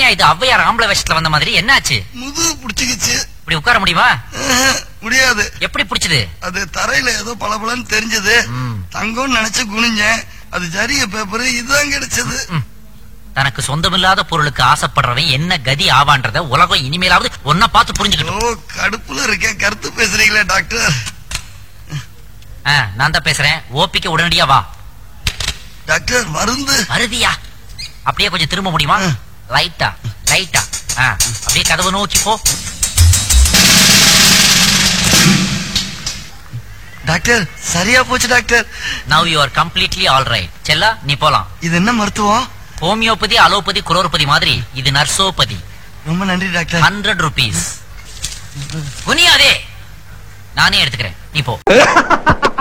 இது ஔவையார் ஆம்பளை வேஷத்துல வந்த மாதிரி என்னாச்சு? முதுகு புடிச்சுக்கிச்சு. இப்படி உட்கார முடியுமா? முடியாது. எப்படி புடிச்சது? அது தரையில ஏதோ பளபளன்னு தெரிஞ்சது. தங்கம் நினைச்சு குனிஞ்சேன். அது ஜரிய பேப்பர் இதுதான் கிடைச்சது. தனக்கு சொந்தமில்லாத பொருளுக்கு ஆசைப்படுறவன் என்ன கதி ஆவான்றத உலகம் இனிமேலாவது ஒன்ன பார்த்து புரிஞ்சுக்கணும். கடுப்புல இருக்கேன். கருத்து பேசுறீங்களே டாக்டர். நான் தான் பேசுறேன். ஓபிக்கு உடனடியா வா. டாக்டர் மருந்து மருதியா? அப்படியே கொஞ்சம் திரும்ப முடியுமா? லைட்டா லைட்டா. அப்படியே கதவை நோக்கி போ. டாக்டர் சரியா போச்சு doctor. Now you are completely all right. செல்லா நீ போலாம். இது என்ன மருத்துவம்? ஹோமியோபதி, அலோபதி, குரோர்பதி மாதிரி இது நர்சோபதி. ரொம்ப நன்றி டாக்டர். 100 rupees. குனியாதே, நானே எடுத்துக்கிறேன். நீ போ.